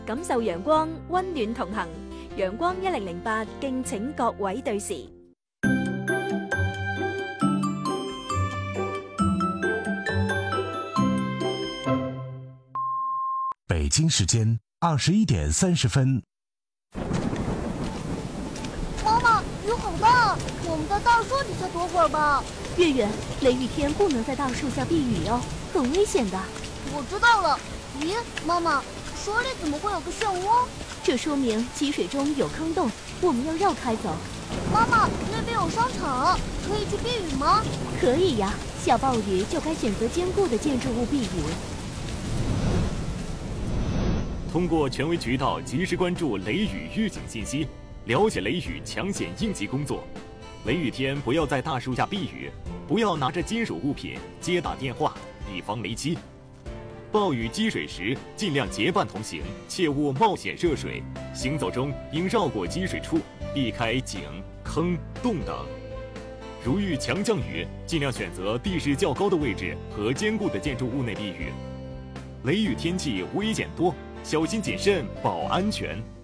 感受陽光，溫暖同行。陽光1008，敬請各位對時。 北京時間21點30分。 妈妈，雨好大，我们在大树底下躲会儿吧。 月月，雷雨天不能在大树下避雨哦，很危险的。 我知道了。咦，妈妈，水里怎么会有个漩涡？ 这说明积水中有坑洞，我们要绕开走。 妈妈，那边有商场，可以去避雨吗？ 可以呀，下暴雨就该选择坚固的建筑物避雨。 通过权威渠道及时关注雷雨预警信息，了解雷雨抢险应急工作。雷雨天不要在大树下避雨，不要拿着金属物品接打电话，以防雷击。暴雨积水时，尽量结伴同行，切勿冒险涉水。行走中应绕过积水处，避开井、坑、洞等。如遇强降雨，尽量选择地势较高的位置和坚固的建筑物内避雨。雷雨天气危险多，小心谨慎保安全。